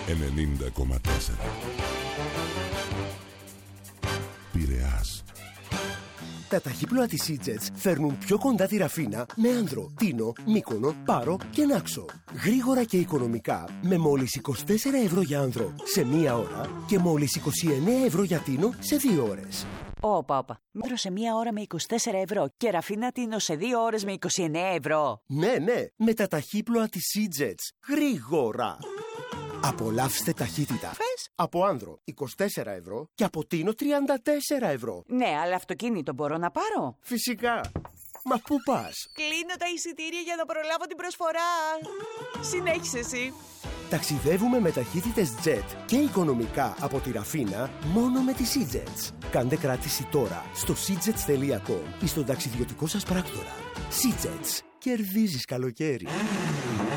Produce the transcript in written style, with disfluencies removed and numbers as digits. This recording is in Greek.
90,4. Πειραιάς. Τα ταχύπλοα της Seajets φέρνουν πιο κοντά τη Ραφίνα με Άνδρο, Τίνο, Μύκονο, Πάρο και Νάξο. Γρήγορα και οικονομικά με μόλις 24 ευρώ για Άνδρο σε 1 ώρα και μόλις 29 ευρώ για Τίνο σε 2 ώρες. Όπα. Μέτρο σε 1 ώρα με 24 ευρώ και Ραφίνα Τίνο σε 2 ώρες με 29 ευρώ. Ναι, με τα ταχύπλοα της Seajets. Γρήγορα. Απολαύστε ταχύτητα. Πες. Από Άνδρο 24 ευρώ και από Τίνο 34 ευρώ. Ναι, αλλά αυτοκίνητο μπορώ να πάρω? Φυσικά. Μα πού πας? Κλείνω τα εισιτήρια για να προλάβω την προσφορά. Συνέχισε εσύ. Ταξιδεύουμε με ταχύτητες jet και οικονομικά από τη Ραφίνα μόνο με τη Seajets. Κάντε κράτηση τώρα στο seajets.com ή στον ταξιδιωτικό σας πράκτορα. Seajets. Κερδίζεις καλοκαίρι.